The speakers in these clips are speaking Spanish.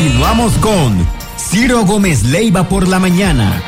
Continuamos con Ciro Gómez Leiva por la mañana.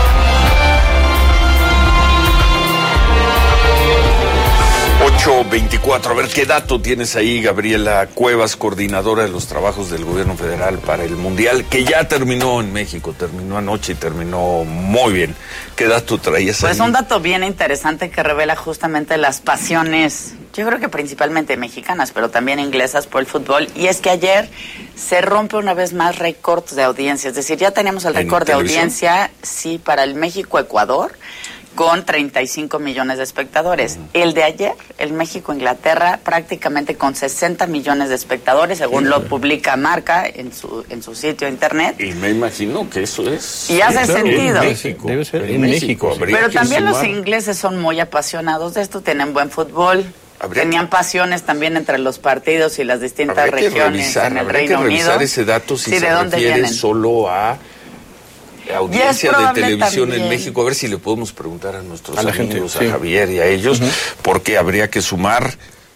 8:24. A ver, ¿qué dato tienes ahí, Gabriela Cuevas, coordinadora de los trabajos del gobierno federal para el Mundial, que ya terminó en México, terminó anoche y terminó muy bien? ¿Qué dato traías ahí? Pues un dato bien interesante que revela justamente las pasiones, yo creo que principalmente mexicanas, pero también inglesas por el fútbol, y es que ayer se rompe una vez más récord de audiencia, es decir, ya teníamos el récord de audiencia, sí, para el México-Ecuador, con 35 millones de espectadores. El de ayer, el México-Inglaterra, prácticamente con 60 millones de espectadores, según lo publica Marca en su sitio internet. Y me imagino que eso es... Y hace sentido. En México. Debe ser en México. Pero también los ingleses son muy apasionados de esto, tienen buen fútbol. Tenían pasiones también entre los partidos y las distintas regiones en el Reino Unido. Habría que revisar ese dato si se refiere solo a audiencia de televisión también en México, a ver si le podemos preguntar a nuestros amigos, gente, a Javier y a ellos, porque habría que sumar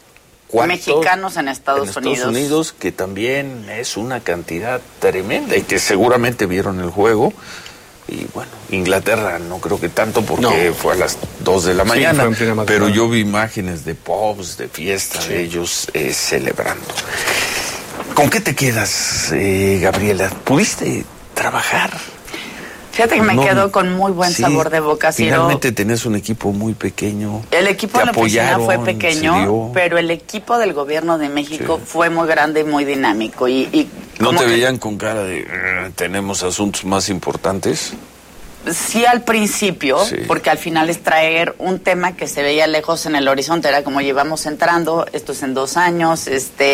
mexicanos en Estados Unidos, que también es una cantidad tremenda y que seguramente vieron el juego. Y bueno, Inglaterra no creo que tanto porque fue a las 2 de la mañana, pero yo vi imágenes de pubs, de fiesta, de ellos celebrando. ¿Con qué te quedas, Gabriela? ¿Pudiste trabajar? Fíjate que me quedo con muy buen sabor de boca, Ciro. Finalmente tenés un equipo muy pequeño. El equipo de la oficina fue pequeño, pero el equipo del gobierno de México fue muy grande y muy dinámico. ¿No te veían con cara de tenemos asuntos más importantes? Sí, al principio, porque al final es traer un tema que se veía lejos en el horizonte, era como llevamos entrando, esto es en 2 años,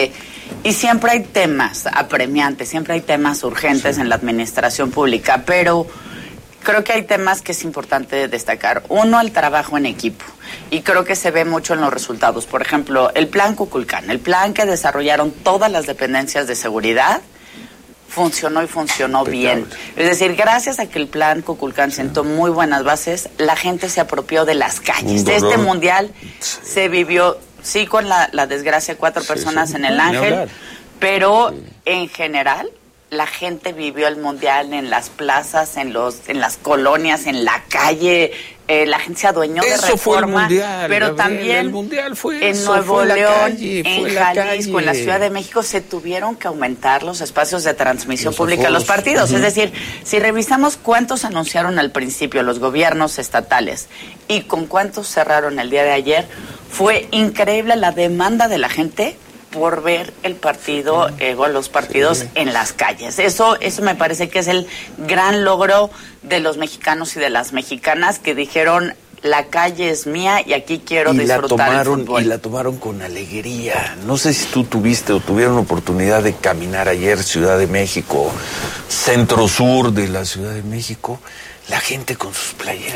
y siempre hay temas apremiantes, siempre hay temas urgentes en la administración pública, pero creo que hay temas que es importante destacar. Uno, el trabajo en equipo, y creo que se ve mucho en los resultados. Por ejemplo, el plan Kukulkan, el plan que desarrollaron todas las dependencias de seguridad, funcionó y funcionó bien. Es decir, gracias a que el plan Kukulkan sentó muy buenas bases, la gente se apropió de las calles. De este mundial se vivió, sí, con la desgracia de 4 personas en el Ángel, pero en general la gente vivió el mundial en las plazas, en las colonias, en la calle. La gente se adueñó de Reforma, fue el mundial, pero también el mundial fue en Nuevo León, en Jalisco, en la Ciudad de México, se tuvieron que aumentar los espacios de transmisión pública de los partidos. Es decir, si revisamos cuántos anunciaron al principio los gobiernos estatales y con cuántos cerraron el día de ayer, fue increíble la demanda de la gente por ver el partido, los partidos en las calles. Eso me parece que es el gran logro de los mexicanos y de las mexicanas que dijeron, la calle es mía y aquí quiero disfrutar el fútbol. Y la tomaron con alegría. No sé si tú tuviste o tuvieron oportunidad de caminar ayer Ciudad de México, centro-sur de la Ciudad de México. La gente con sus playeras